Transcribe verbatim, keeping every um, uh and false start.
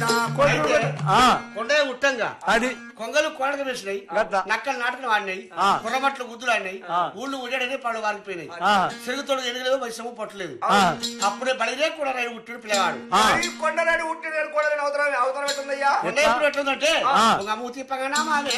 కొండే ఉట్టంగా అది కొంగలు కోడక వేసినాయి నక్కలు నాటకం ఆడినాయి కుర్రమట్లు గుద్దులు ఆడినాయి ఊళ్ళు ఉడ్డాడని పళ్ళు వారిపోయినాయి సిరుగుతోడు ఎదగలేదు వైసము పట్టలేదు అప్పుడే బలిరే కూడా రైలు ఉట్టిన పిల్లవాడు కొండరాడు ఉట్టిన కూడా అవతరం అవతరం ఎట్లుందయ్యా ఎట్లుందంటే ఒక మూతి పగనా